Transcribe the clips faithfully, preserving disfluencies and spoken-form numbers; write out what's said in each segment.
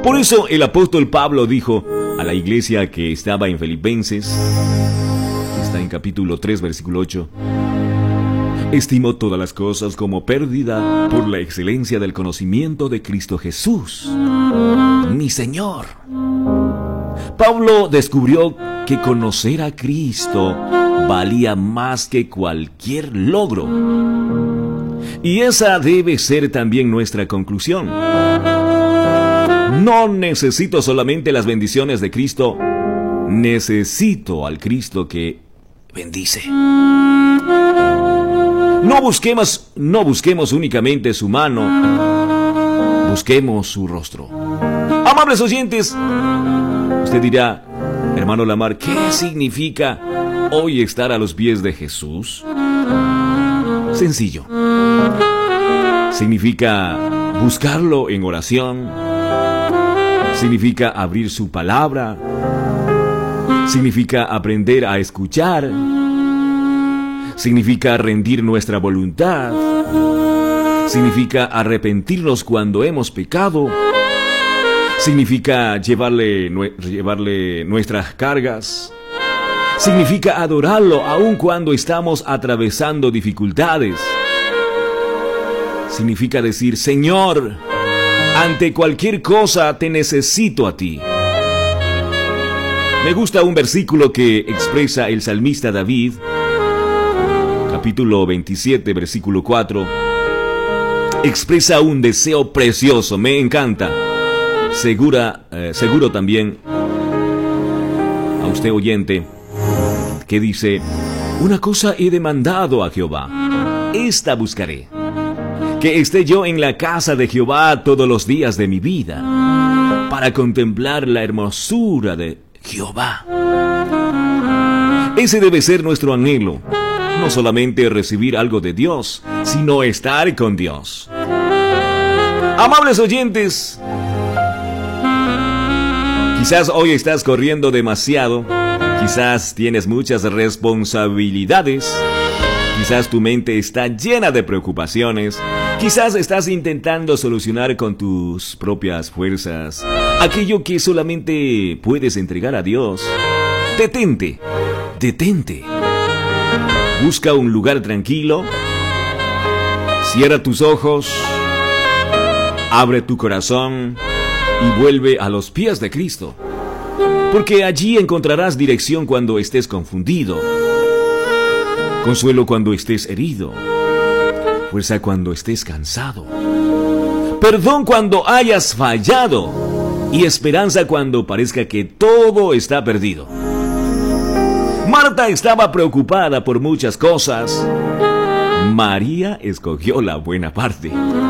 Por eso el apóstol Pablo dijo a la iglesia que estaba en Filipenses, está en capítulo tres, versículo ocho: estimo todas las cosas como pérdida por la excelencia del conocimiento de Cristo Jesús, mi Señor. Pablo descubrió que conocer a Cristo valía más que cualquier logro. Y esa debe ser también nuestra conclusión. No necesito solamente las bendiciones de Cristo, necesito al Cristo que bendice. No busquemos, no busquemos únicamente su mano, busquemos su rostro. Amables oyentes, usted dirá: hermano Lamar, ¿qué significa hoy estar a los pies de Jesús? Sencillo. Significa buscarlo en oración. Significa abrir su palabra. Significa aprender a escuchar. Significa rendir nuestra voluntad. Significa arrepentirnos cuando hemos pecado. Significa llevarle, llevarle nuestras cargas. Significa adorarlo aun cuando estamos atravesando dificultades. Significa decir: Señor, ante cualquier cosa te necesito a ti. Me gusta un versículo que expresa el salmista David, capítulo veintisiete, versículo cuatro. Expresa un deseo precioso, me encanta. Segura, eh, seguro también a usted, oyente, que dice: una cosa he demandado a Jehová, esta buscaré, que esté yo en la casa de Jehová todos los días de mi vida, para contemplar la hermosura de Jehová. Ese debe ser nuestro anhelo, no solamente recibir algo de Dios, sino estar con Dios. Amables oyentes, quizás hoy estás corriendo demasiado, quizás tienes muchas responsabilidades, quizás tu mente está llena de preocupaciones, quizás estás intentando solucionar con tus propias fuerzas aquello que solamente puedes entregar a Dios. Detente, detente. Busca un lugar tranquilo, cierra tus ojos, abre tu corazón y vuelve a los pies de Cristo, porque allí encontrarás dirección cuando estés confundido, consuelo cuando estés herido, fuerza cuando estés cansado, perdón cuando hayas fallado y esperanza cuando parezca que todo está perdido. Marta estaba preocupada por muchas cosas. María escogió la buena parte.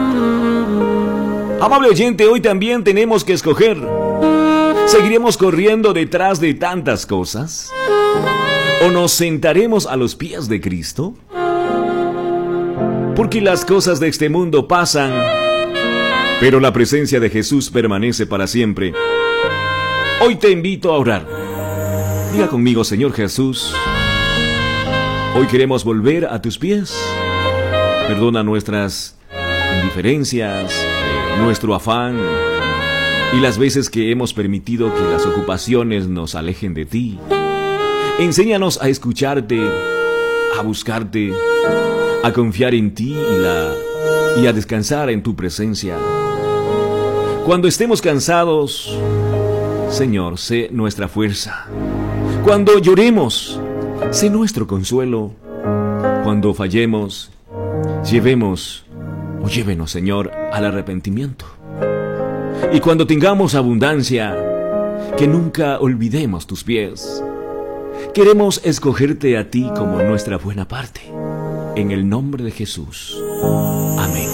Amable oyente, hoy también tenemos que escoger. ¿Seguiremos corriendo detrás de tantas cosas? ¿O nos sentaremos a los pies de Cristo? Porque las cosas de este mundo pasan, pero la presencia de Jesús permanece para siempre. Hoy te invito a orar. Diga conmigo: Señor Jesús, hoy queremos volver a tus pies. Perdona nuestras indiferencias, nuestro afán y las veces que hemos permitido que las ocupaciones nos alejen de ti. Enséñanos a escucharte, a buscarte, a confiar en ti y, la, y a descansar en tu presencia. Cuando estemos cansados, Señor, sé nuestra fuerza. Cuando lloremos, sé nuestro consuelo. Cuando fallemos, llevemos o llévenos, Señor, al arrepentimiento. Y cuando tengamos abundancia, que nunca olvidemos tus pies. Queremos escogerte a ti como nuestra buena parte. En el nombre de Jesús. Amén.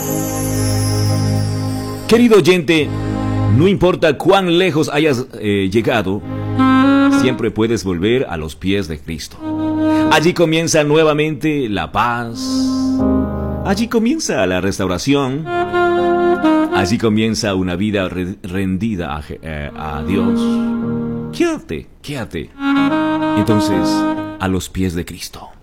Querido oyente, no importa cuán lejos hayas eh, llegado, siempre puedes volver a los pies de Cristo. Allí comienza nuevamente la paz. Allí comienza la restauración. Allí comienza una vida re rendida a, eh, a Dios. Quédate, quédate. Entonces, a los pies de Cristo.